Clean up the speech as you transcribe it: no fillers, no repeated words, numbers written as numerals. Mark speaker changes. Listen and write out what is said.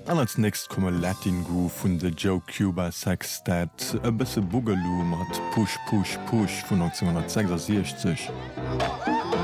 Speaker 1: An als nächst komme Latin Groove vun de Joe Cuba Sextet, e bësse Boogaloo mat Push Push Push vun 1966.